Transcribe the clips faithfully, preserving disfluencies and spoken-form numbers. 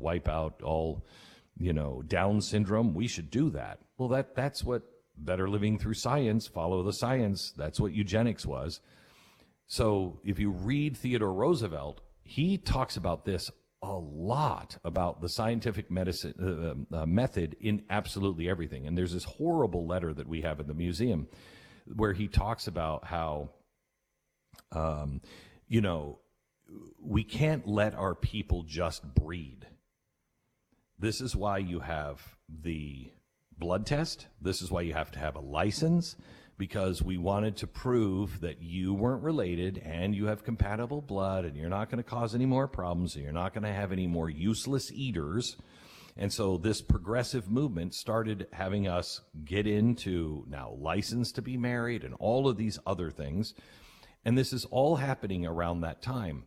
wipe out all, you know, Down syndrome. We should do that. Well, that that's what better living through science, follow the science. That's what eugenics was. So if you read Theodore Roosevelt, he talks about this a lot, about the scientific medicine uh, uh, method in absolutely everything. And there's this horrible letter that we have in the museum where he talks about how, um, you know, we can't let our people just breed. This is why you have the blood test. This is why you have to have a license, because we wanted to prove that you weren't related and you have compatible blood and you're not going to cause any more problems and you're not going to have any more useless eaters. And so this progressive movement started having us get into now license to be married and all of these other things. And this is all happening around that time.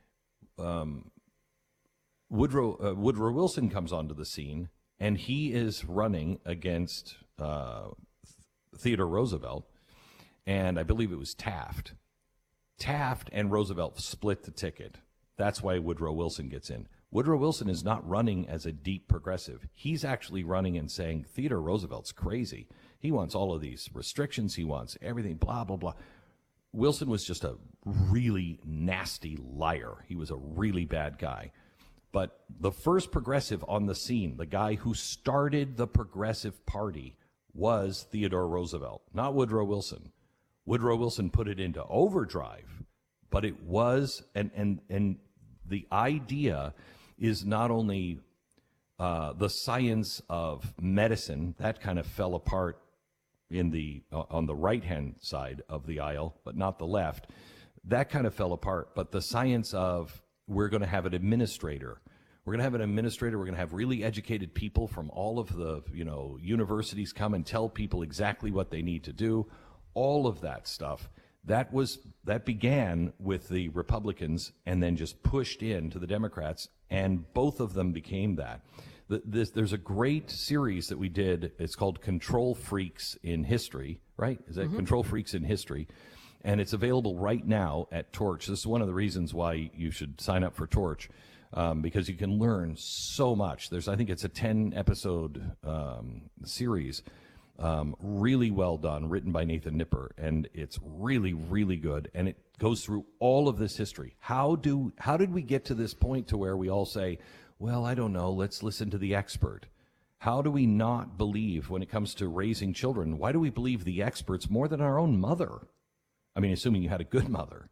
Um, Woodrow, uh, Woodrow Wilson comes onto the scene, and he is running against uh, Theodore Roosevelt, and I believe it was Taft. Taft and Roosevelt split the ticket. That's why Woodrow Wilson gets in. Woodrow Wilson is not running as a deep progressive. He's actually running and saying, Theodore Roosevelt's crazy. He wants all of these restrictions. He wants everything, blah, blah, blah. Wilson was just a really nasty liar. He was a really bad guy. But the first progressive on the scene, the guy who started the Progressive Party, was Theodore Roosevelt, not Woodrow Wilson. Woodrow Wilson put it into overdrive, but it was, and and and the idea is not only uh, the science of medicine, that kind of fell apart in the uh, on the right-hand side of the aisle, but not the left. That kind of fell apart, but the science of we're going to have an administrator. We're going to have an administrator. We're going to have really educated people from all of the, you know, universities come and tell people exactly what they need to do. All of that stuff. That was that began with the Republicans and then just pushed into the Democrats, and both of them became that. The, this, there's a great series that we did. It's called Control Freaks in History, right? Is that mm-hmm. Control Freaks in History? And it's available right now at Torch. This is one of the reasons why you should sign up for Torch, um, because you can learn so much. There's, I think it's a ten episode um, series, um, really well done, written by Nathan Nipper, and it's really, really good. And it goes through all of this history. How do how did we get to this point to where we all say, well, I don't know, let's listen to the expert? How do we not believe when it comes to raising children? Why do we believe the experts more than our own mother? I mean, assuming you had a good mother.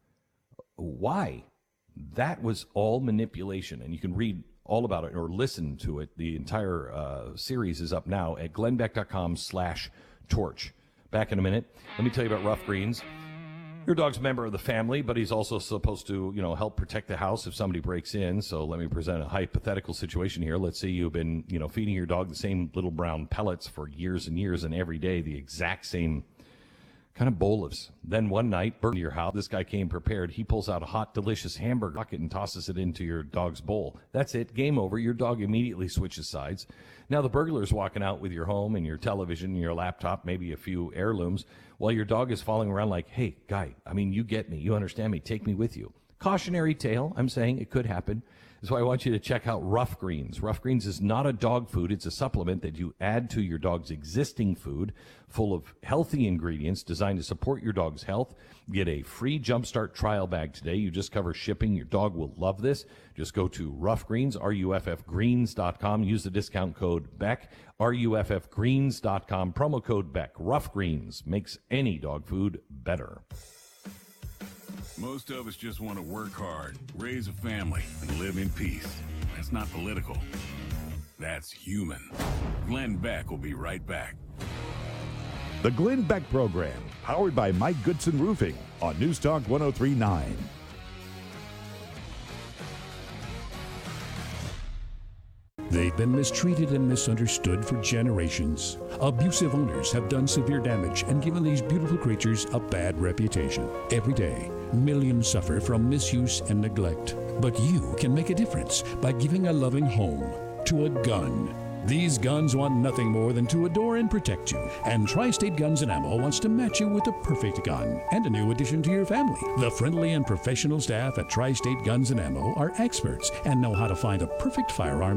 Why? That was all manipulation, and you can read all about it or listen to it. The entire uh, series is up now at glennbeck.com slash torch. Back in a minute. Let me tell you about Rough Greens. Your dog's a member of the family, but he's also supposed to, you know, help protect the house if somebody breaks in. So let me present a hypothetical situation here. Let's say you've been, you know, feeding your dog the same little brown pellets for years and years, and every day the exact same kind of bolus. Then one night, burn your house. This guy came prepared. He pulls out a hot, delicious hamburger bucket and tosses it into your dog's bowl. That's it. Game over. Your dog immediately switches sides. Now the burglar's walking out with your home and your television and your laptop, maybe a few heirlooms, while your dog is following around like, hey, guy, I mean, you get me. You understand me. Take me with you. Cautionary tale. I'm saying it could happen. That's why I want you to check out Rough Greens. Rough Greens is not a dog food. It's a supplement that you add to your dog's existing food, full of healthy ingredients designed to support your dog's health. Get a free Jumpstart trial bag today. You just cover shipping. Your dog will love this. Just go to Rough Greens, R U F F greens dot com. Use the discount code Beck, R U F F greens dot com. Promo code Beck. Rough Greens makes any dog food better. Most of us just want to work hard, raise a family, and live in peace. That's not political. That's human. Glenn Beck will be right back. The Glenn Beck Program, powered by Mike Goodson Roofing on News Talk one oh three point nine. They've been mistreated and misunderstood for generations. Abusive owners have done severe damage and given these beautiful creatures a bad reputation. Every day, millions suffer from misuse and neglect. But you can make a difference by giving a loving home to a gun. These guns want nothing more than to adore and protect you. And Tri-State Guns and Ammo wants to match you with the perfect gun and a new addition to your family. The friendly and professional staff at Tri-State Guns and Ammo are experts and know how to find the perfect firearm